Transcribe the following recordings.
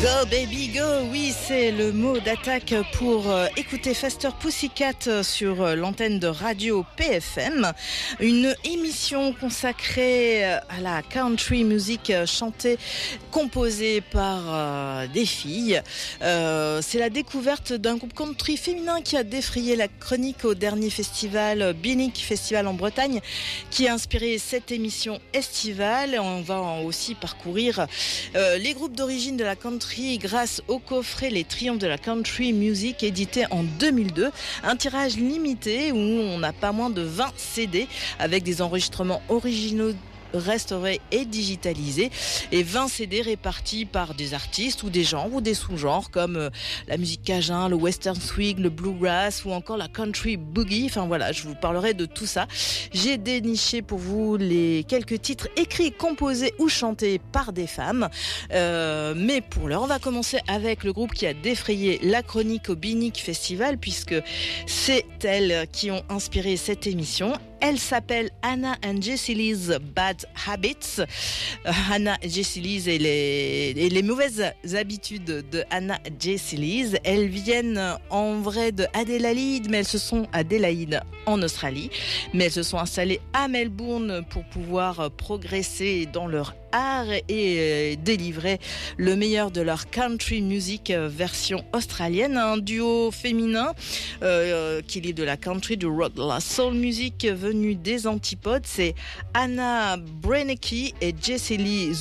Go baby go, oui c'est le mot d'attaque pour écouter Faster Pussycat sur l'antenne de Radio PFM. Une émission consacrée à la country music chantée, composée par des filles. C'est la découverte d'un groupe country féminin qui a défrayé la chronique au dernier festival Binic Festival en Bretagne, qui a inspiré cette émission estivale. On va aussi parcourir les groupes d'origine de la country grâce au coffret Les Triomphes de la Country Music, édité en 2002. Un tirage limité où on n'a pas moins de 20 CD avec des enregistrements originaux restaurés et digitalisés, et 20 CD répartis par des artistes ou des genres ou des sous-genres comme la musique cajun, le western swing, le bluegrass ou encore la country boogie. Enfin voilà, je vous parlerai de tout ça. J'ai déniché pour vous les quelques titres écrits, composés ou chantés par des femmes. Mais pour l'heure, on va commencer avec le groupe qui a défrayé la chronique au Binic Festival, puisque c'est elles qui ont inspiré cette émission. Elle s'appelle Hannah and Jessie Lee's Bad Habits. Hannah et Jessie Lee et les mauvaises habitudes de Hannah et Jessie Lee. Elles viennent en vrai de Adélaïde, mais elles se sont Adélaïde en Australie. Mais elles se sont installées à Melbourne pour pouvoir progresser dans leur art et délivrer le meilleur de leur country music version australienne. Un duo féminin qui livre de la country, du rock, de la soul music venu des antipodes. C'est Anna Brenecki et Jessie Lee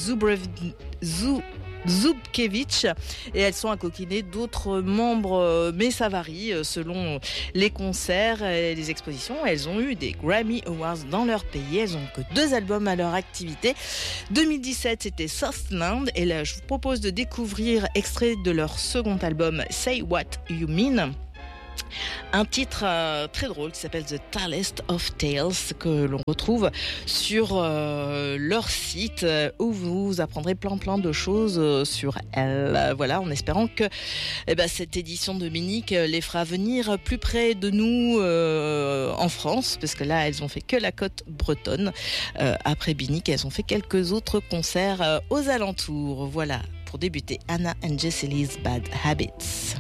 Zubkevich, et elles sont accoquinées d'autres membres, mais ça varie selon les concerts et les expositions. Elles ont eu des Grammy Awards dans leur pays. Elles ont que 2 albums à leur activité. 2017 c'était Southland, et là je vous propose de découvrir extrait de leur second album Say What You Mean. Un titre très drôle qui s'appelle The Tallest of Tales, que l'on retrouve sur leur site, où vous apprendrez plein de choses sur elles. Voilà, en espérant que cette édition de Binic les fera venir plus près de nous en France, parce que là elles ont fait que la côte bretonne. Après Binic, elles ont fait quelques autres concerts aux alentours. Voilà, pour débuter, Hannah and Jessie Lee's Bad Habits.